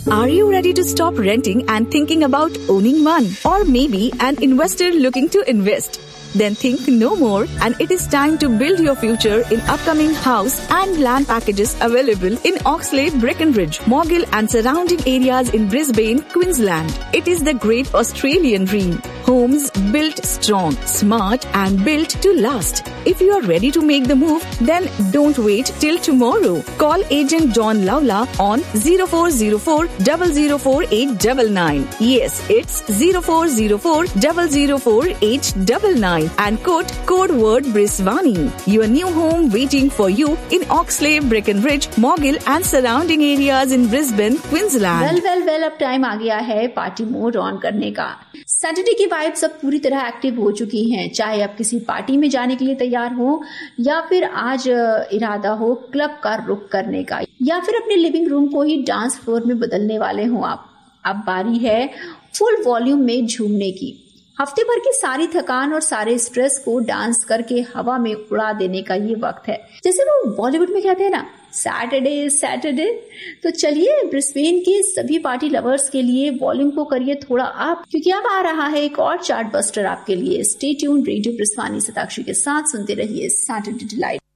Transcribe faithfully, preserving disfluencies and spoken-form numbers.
Are you ready to stop renting and thinking about owning one? Or maybe an investor looking to invest? Then think no more, and it is time to build your future in upcoming house and land packages available in Oxlade, Breckenridge, Moggill and surrounding areas in Brisbane, Queensland. It is the great Australian dream. Homes built strong, smart and built to last. If you are ready to make the move, then don't wait till tomorrow. Call agent John Lawler on zero four zero four, zero zero four eight nine nine. Yes, it's zero four zero four, zero zero four eight nine nine. And quote code word Brisbane. Your new home waiting for you in Oxlade, Breckenridge, Moggill and surrounding areas in Brisbane, Queensland. Well well well अब time आ गया है party mode on करने का। Saturday की vibes अब पूरी तरह active हो चुकी हैं। चाहे आप किसी पार्टी में जाने के लिए तैयार हो या फिर आज इरादा हो क्लब का रुख करने का या फिर अपने लिविंग रूम को ही डांस फ्लोर में बदलने वाले हो आप, अब बारी है फुल वॉल्यूम में झूमने की। हफ्ते भर की सारी थकान और सारे स्ट्रेस को डांस करके हवा में उड़ा देने का ये वक्त है। जैसे वो बॉलीवुड में कहते हैं ना, सैटरडे सैटरडे। तो चलिए ब्रिस्बेन के सभी पार्टी लवर्स के लिए वॉल्यूम को करिए थोड़ा अप, क्योंकि अब आ रहा है एक और चार्ट बस्टर आपके लिए। स्टे ट्यून्ड, रेडियो ब्रिस्वानी सताक्षी के साथ सुनते रहिए सैटरडे डिलाइट।